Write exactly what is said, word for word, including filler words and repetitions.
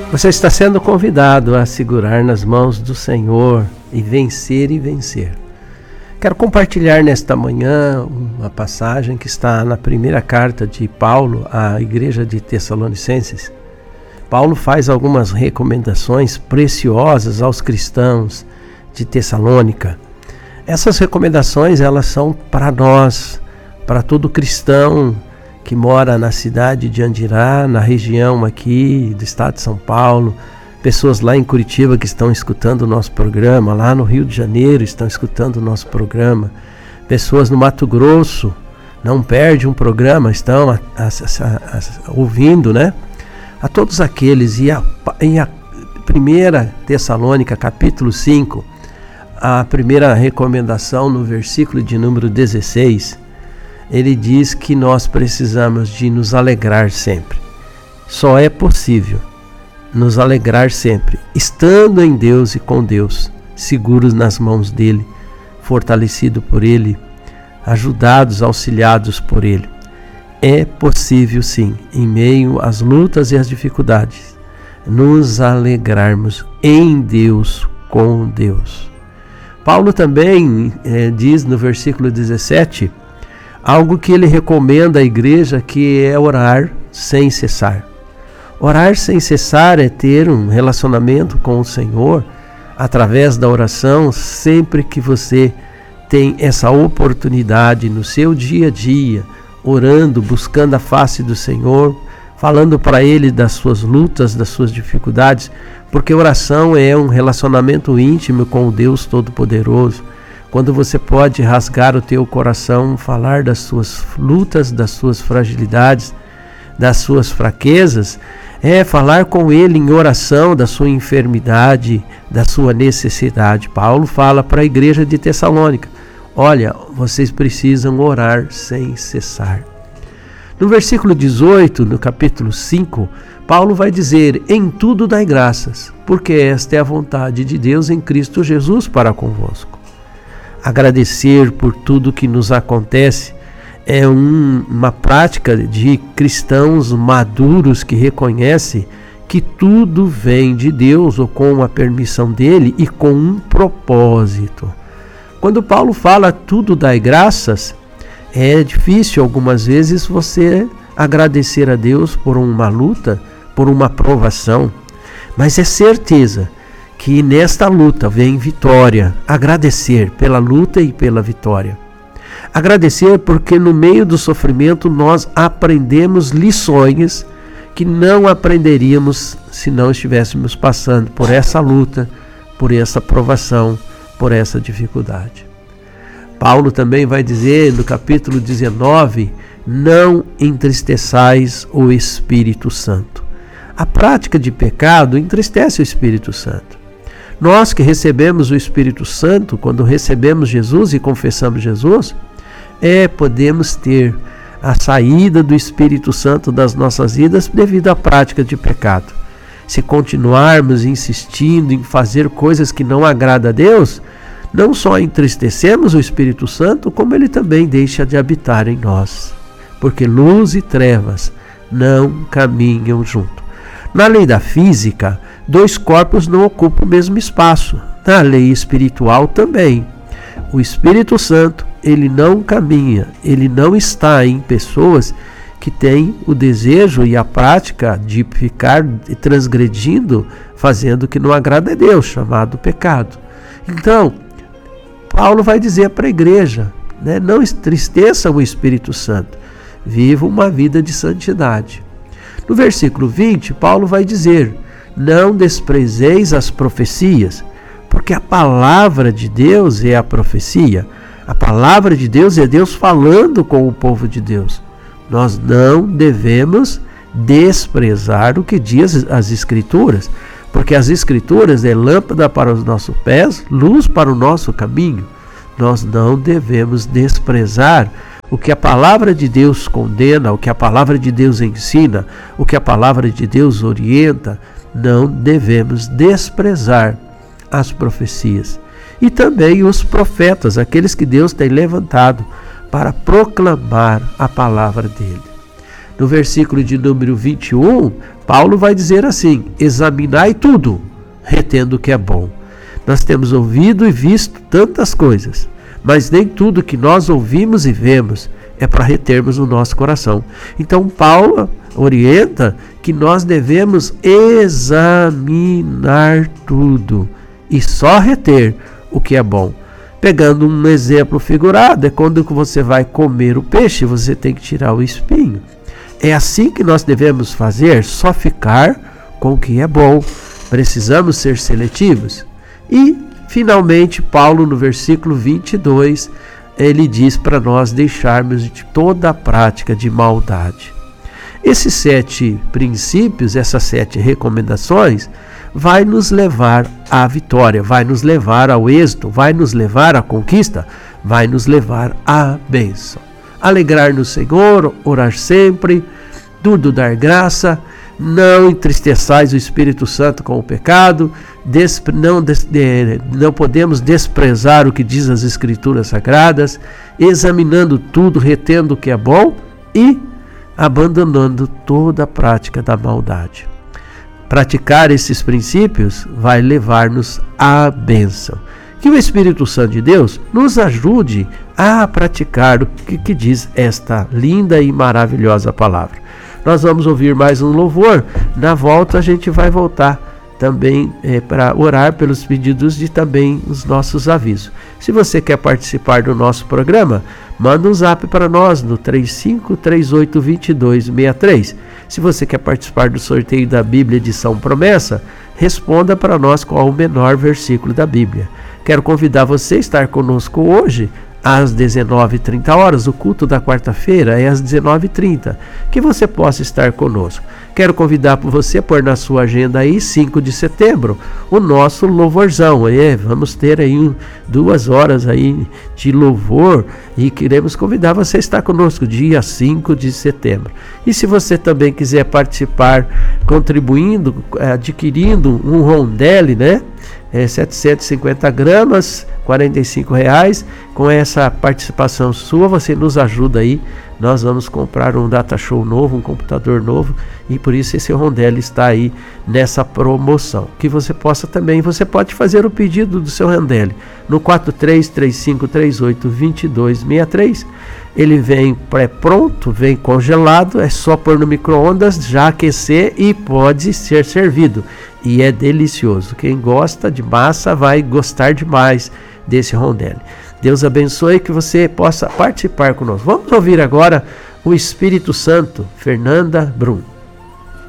Você está sendo convidado a segurar nas mãos do Senhor e vencer e vencer. Quero compartilhar nesta manhã uma passagem que está na primeira carta de Paulo à igreja de Tessalonicenses. Paulo faz algumas recomendações preciosas aos cristãos de Tessalônica. Essas recomendações, elas são para nós, para todo cristão que mora na cidade de Andirá, na região aqui do estado de São Paulo, pessoas lá em Curitiba que estão escutando o nosso programa, lá no Rio de Janeiro estão escutando o nosso programa, pessoas no Mato Grosso, não perde um programa, estão a, a, a, a, ouvindo, né? A todos aqueles, e a, e a primeira Tessalônica, capítulo cinco, a primeira recomendação no versículo de número dezesseis, ele diz que nós precisamos de nos alegrar sempre. Só é possível nos alegrar sempre, estando em Deus e com Deus, seguros nas mãos dele, fortalecido por ele, ajudados, auxiliados por ele. É possível sim, em meio às lutas e às dificuldades, nos alegrarmos em Deus, com Deus. Paulo também é, diz no versículo dezessete, algo que ele recomenda à igreja, que é orar sem cessar. Orar sem cessar é ter um relacionamento com o Senhor através da oração, sempre que você tem essa oportunidade no seu dia a dia, orando, buscando a face do Senhor, falando para Ele das suas lutas, das suas dificuldades, porque oração é um relacionamento íntimo com o Deus Todo-Poderoso. Quando você pode rasgar o teu coração, falar das suas lutas, das suas fragilidades, das suas fraquezas, é falar com Ele em oração da sua enfermidade, da sua necessidade. Paulo fala para a igreja de Tessalônica, olha, vocês precisam orar sem cessar. No versículo dezoito, no capítulo cinco, Paulo vai dizer, em tudo dai graças, porque esta é a vontade de Deus em Cristo Jesus para convosco. Agradecer por tudo que nos acontece é um, uma prática de cristãos maduros que reconhecem que tudo vem de Deus ou com a permissão dele e com um propósito. Quando Paulo fala tudo dai graças, é difícil algumas vezes você agradecer a Deus por uma luta, por uma provação, mas é certeza que nesta luta vem vitória. Agradecer pela luta e pela vitória. Agradecer porque no meio do sofrimento nós aprendemos lições que não aprenderíamos se não estivéssemos passando por essa luta, por essa provação, por essa dificuldade. Paulo também vai dizer no capítulo dezenove, não entristeçais o Espírito Santo. A prática de pecado entristece o Espírito Santo. Nós que recebemos o Espírito Santo, quando recebemos Jesus e confessamos Jesus, é, podemos ter a saída do Espírito Santo das nossas vidas devido à prática de pecado. Se continuarmos insistindo em fazer coisas que não agradam a Deus, não só entristecemos o Espírito Santo, como ele também deixa de habitar em nós. Porque luz e trevas não caminham junto. Na lei da física, dois corpos não ocupam o mesmo espaço. Na lei espiritual também. O Espírito Santo, ele não caminha, ele não está em pessoas que têm o desejo e a prática de ficar transgredindo, fazendo o que não agrada a Deus, chamado pecado. Então, Paulo vai dizer para a igreja, né, não entristeça o Espírito Santo, viva uma vida de santidade. No versículo vinte, Paulo vai dizer, não desprezeis as profecias, porque a palavra de Deus é a profecia. A palavra de Deus é Deus falando com o povo de Deus. Nós não devemos desprezar o que diz as Escrituras, porque as Escrituras é lâmpada para os nossos pés, luz para o nosso caminho. Nós não devemos desprezar o que a palavra de Deus condena, o que a palavra de Deus ensina, o que a palavra de Deus orienta. Não devemos desprezar as profecias. E também os profetas, aqueles que Deus tem levantado para proclamar a palavra dele. No versículo de número vinte e um, Paulo vai dizer assim: examinai tudo, retendo o que é bom. Nós temos ouvido e visto tantas coisas, mas nem tudo que nós ouvimos e vemos é para retermos no nosso coração. Então Paulo orienta que nós devemos examinar tudo e só reter o que é bom. Pegando um exemplo figurado, é quando você vai comer o peixe, você tem que tirar o espinho. É assim que nós devemos fazer, só ficar com o que é bom. Precisamos ser seletivos. E, finalmente, Paulo, no versículo vinte e dois, ele diz para nós deixarmos de toda a prática de maldade. Esses sete princípios, essas sete recomendações, vai nos levar à vitória, vai nos levar ao êxito, vai nos levar à conquista, vai nos levar à bênção. Alegrar no Senhor, orar sempre, tudo dar graça, não entristeçais o Espírito Santo com o pecado, despre, não, des, de, não podemos desprezar o que diz as Escrituras Sagradas, examinando tudo, retendo o que é bom e abandonando toda a prática da maldade. Praticar esses princípios vai levar-nos à bênção. Que o Espírito Santo de Deus nos ajude a praticar o que, que diz esta linda e maravilhosa palavra. Nós vamos ouvir mais um louvor. Na volta a gente vai voltar também é, para orar pelos pedidos e também os nossos avisos. Se você quer participar do nosso programa, manda um zap para nós no três cinco três oito dois dois seis três. Se você quer participar do sorteio da Bíblia edição Promessa, responda para nós qual o menor versículo da Bíblia. Quero convidar você a estar conosco hoje às dezenove e trinta horas, o culto da quarta-feira é às dezenove e trinta, que você possa estar conosco. Quero convidar você a pôr na sua agenda aí, cinco de setembro, o nosso louvorzão. É, vamos ter aí um, duas horas aí de louvor e queremos convidar você a estar conosco dia cinco de setembro. E se você também quiser participar, contribuindo, adquirindo um rondelli, né? É, setecentos e cinquenta gramas, quarenta e cinco reais. Com essa participação sua, você nos ajuda aí. Nós vamos comprar um data show novo, um computador novo, e por isso esse rondelli está aí nessa promoção. Que você possa também, você pode fazer o pedido do seu rondelli no quatro três três cinco três oito dois dois seis três. Ele vem pré-pronto, vem congelado, é só pôr no micro-ondas, já aquecer e pode ser servido. E é delicioso. Quem gosta de massa vai gostar demais desse rondelli. Deus abençoe, que você possa participar conosco. Vamos ouvir agora o Espírito Santo, Fernanda Brum.